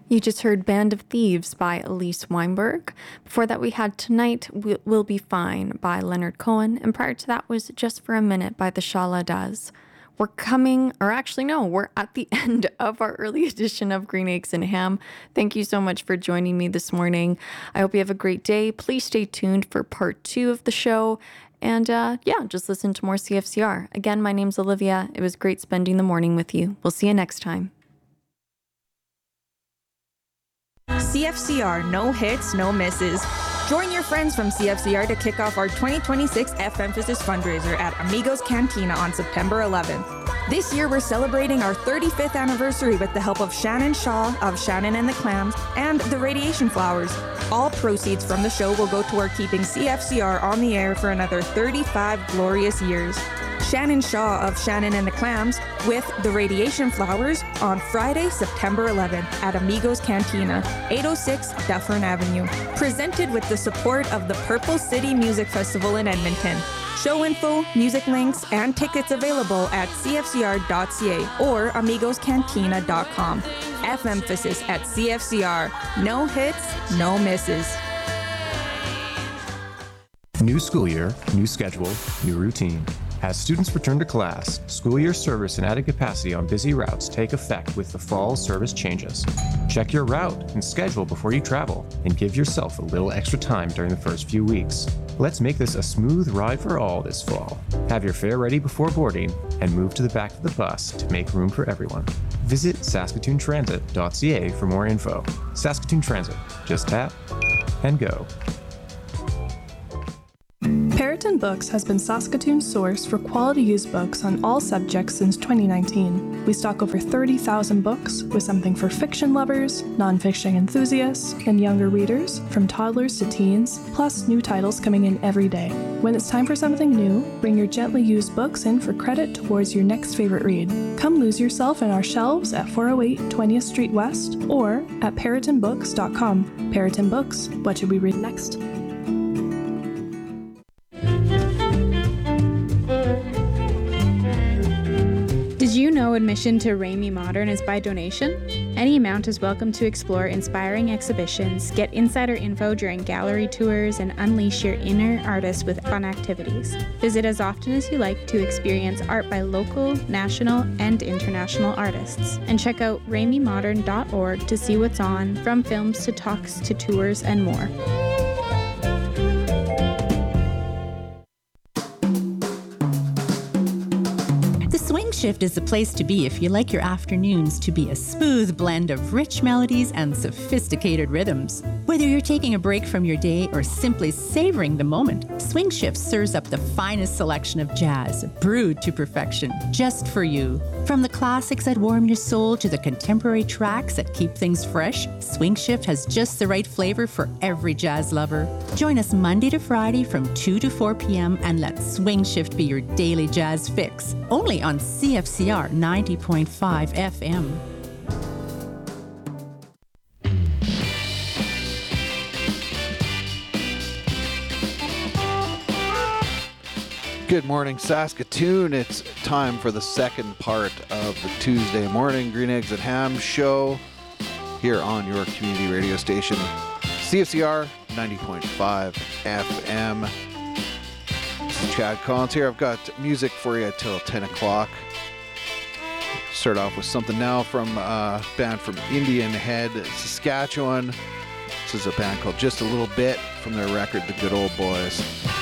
You just heard Band of Thieves by Elise Weinberg. Before that, we had Tonight Will Be Fine by Leonard Cohen. And prior to that was Just for a Minute by the Shala Does. We're at the end of our early edition of Green Eggs and Ham. Thank you so much for joining me this morning. I hope you have a great day. Please stay tuned for part 2 of the show. And just listen to more CFCR. Again, my name's Olivia. It was great spending the morning with you. We'll see you next time. CFCR, no hits, no misses. Join your friends from CFCR to kick off our 2026 F-Emphasis fundraiser at Amigos Cantina on September 11th. This year, we're celebrating our 35th anniversary with the help of Shannon Shaw of Shannon and the Clams and the Radiation Flowers. All proceeds from the show will go toward keeping CFCR on the air for another 35 glorious years. Shannon Shaw of Shannon and the Clams with the Radiation Flowers on Friday, September 11th at Amigos Cantina, 806 Dufferin Avenue. Presented with the support of the Purple City Music Festival in Edmonton. Show info, music links, and tickets available at cfcr.ca or amigoscantina.com. F-Emphasis at CFCR. No hits, no misses. New school year, new schedule, new routine. As students return to class, school year service and added capacity on busy routes take effect with the fall service changes. Check your route and schedule before you travel, and give yourself a little extra time during the first few weeks. Let's make this a smooth ride for all this fall. Have your fare ready before boarding, and move to the back of the bus to make room for everyone. Visit saskatoontransit.ca for more info. Saskatoon Transit. Just tap and go. Periton Books has been Saskatoon's source for quality used books on all subjects since 2019. We stock over 30,000 books, with something for fiction lovers, nonfiction enthusiasts, and younger readers, from toddlers to teens, plus new titles coming in every day. When it's time for something new, bring your gently used books in for credit towards your next favorite read. Come lose yourself in our shelves at 408 20th Street West or at peritonbooks.com. Periton Books, what should we read next? Did you know admission to Ramey Modern is by donation? Any amount is welcome to explore inspiring exhibitions, get insider info during gallery tours, and unleash your inner artist with fun activities. Visit as often as you like to experience art by local, national, and international artists. And check out rameymodern.org to see what's on, from films to talks to tours and more. Swing Shift is the place to be if you like your afternoons to be a smooth blend of rich melodies and sophisticated rhythms. Whether you're taking a break from your day or simply savoring the moment, Swing Shift serves up the finest selection of jazz, brewed to perfection, just for you. From the classics that warm your soul to the contemporary tracks that keep things fresh, Swing Shift has just the right flavor for every jazz lover. Join us Monday to Friday from 2 to 4 p.m. and let Swing Shift be your daily jazz fix. Only on CFCR 90.5 FM. Good morning, Saskatoon. It's time for the second part of the Tuesday morning Green Eggs and Ham show here on your community radio station, CFCR 90.5 FM. This is Chad Collins here. I've got music for you till 10 o'clock. Start off with something now from a band from Indian Head, Saskatchewan. This is a band called Just a Little Bit from their record, The Good Old Boys.